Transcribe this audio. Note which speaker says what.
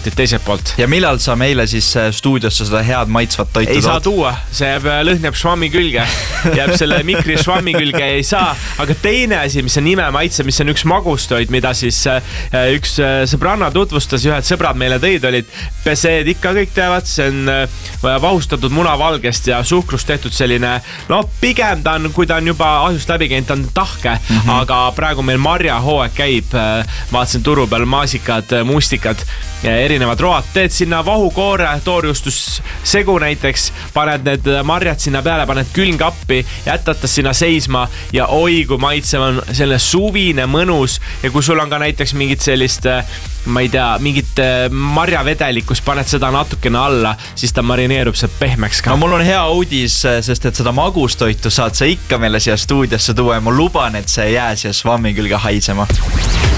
Speaker 1: minutit teiselt poolt.
Speaker 2: Ja millal sa meile siis stuudiosse seda head maitsvat toitu
Speaker 1: ei saa tuua, see lõhneb švammi külge. Jääb selle mikri švammi külge ei saa. Aga teine asi, mis on nime maitse, mis on üks magustoit, mida siis üks sõbranna tutvustas, ühed sõbrad meile tõid olid peseed, ikka kõik teavad, see on vahustatud munavalgest ja suhkrust tehtud selline, no pigem ta on, kui ta on juba ahjust läbi käinud, ta on tahke, aga praegu meil marjahooeg käib, vaatasin turu peal maasikad, mustikad, erinevad road, teed sinna vahukoore, toorjustus segu näiteks, paned need marjad sinna peale, paned külmkappi, jätad ta sinna seisma ja oi, kui maitsev on selline suvine mõnus ja kui sul on ka näiteks mingit sellist, ma ei tea, mingit marjavedelikust, paned seda natukene alla, siis ta marineerub see pehmeks ka.
Speaker 2: No mul on hea uudis, sest et seda magustoitu saad sa ikka meile siia stuudiosse tuua ja ma luban, et see ei jää siia švammi külge haisema.